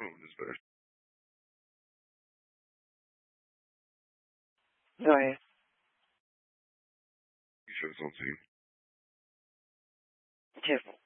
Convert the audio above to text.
Oh, this better. Go ahead. You sure it's on scene? Tiffany.